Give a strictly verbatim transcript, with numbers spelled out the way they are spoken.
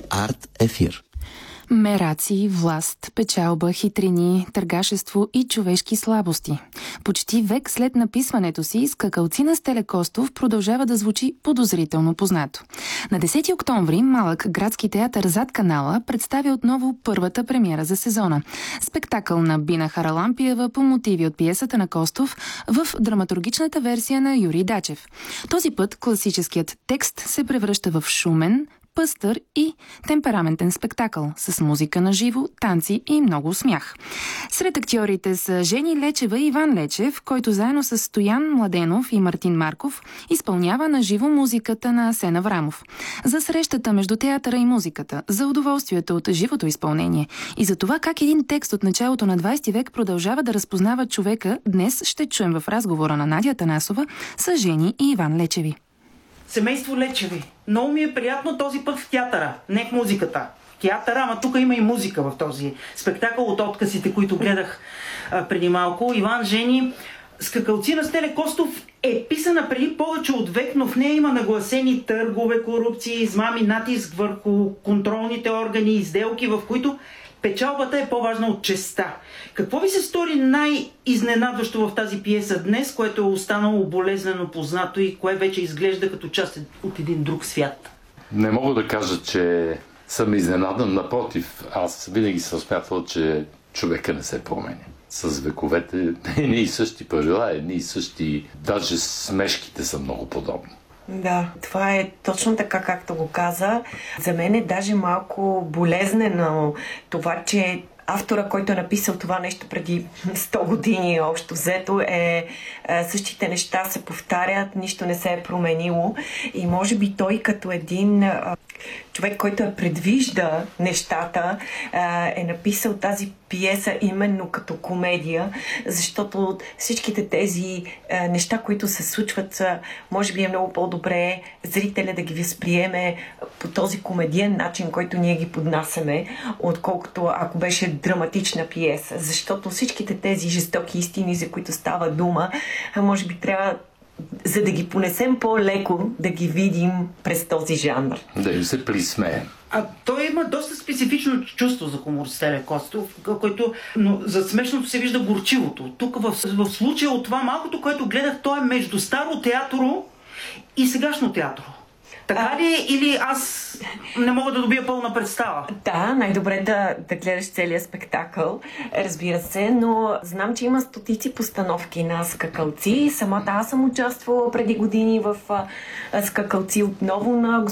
Арт ефир. Мераци, власт, печалба, хитрини, търгашество и човешки слабости. Почти век след написването си, Скакалци на Стеле Костов продължава да звучи подозрително познато. На десети октомври малък градски театър зад канала представя отново първата премиера за сезона. Спектакъл на Бина Харалампиева по мотиви от пиесата на Костов в драматургичната версия на Юрий Дачев. Този път класическият текст се превръща в шумен, пъстър и темпераментен спектакъл с музика на живо, танци и много смях. Сред актьорите са Жени Лечева и Иван Лечев, който заедно с Стоян Младенов и Мартин Марков изпълнява на живо музиката на Асен Аврамов. За срещата между театъра и музиката, за удоволствието от живото изпълнение и за това как един текст от началото на двадесети век продължава да разпознава човека, днес ще чуем в разговора на Надя Танасова с Жени и Иван Лечеви. Семейство Лечеви. Много ми е приятно този път в театъра, не в музиката. Театъра, ама тук има и музика в този спектакъл от отказите, които гледах а, преди малко. Иван, Жени, Скакалци на Стеле Костов е писана преди повече от век, но в нея има нагласени търгове, корупции, измами, натиск върху контролните органи и сделки, в които печалбата е по-важна от честта. Какво ви се стори най-изненадващо в тази пиеса днес, което е останало болезнено познато и кое вече изглежда като част от един друг свят? Не мога да кажа, че съм изненадан. Напротив, аз винаги съм смятал, че човека не се променя. С вековете едни и същи правила, едни и същи, даже смешките са много подобни. Да, това е точно така, както го каза. За мен е даже малко болезнено това, че автора, който е написал това нещо преди сто години общо взето, е, е същите неща се повтарят, нищо не се е променило и може би той като един е, човек, който е предвижда нещата, е, е написал тази пиеса именно като комедия, защото всичките тези е, неща, които се случват, може би е много по-добре зрителя да ги възприеме по този комедиен начин, който ние ги поднасяме, отколкото ако беше драматична пиеса. Защото всичките тези жестоки истини, за които става дума, може би трябва, за да ги понесем по-леко, да ги видим през този жанр. Да им се присмеем. А той има доста специфично чувство за хумор Стеле Костов, който, но за смешното се вижда горчивото. Тук в, в случая от това малкото, което гледах, то е между старо театро и сегашно театро. Така а... ли или аз не мога да добия пълна представа? Да, най-добре да, да гледаш целият спектакъл, разбира се, но знам, че има стотици постановки на Скакалци. Самата аз съм участвала преди години в а, Скакалци отново на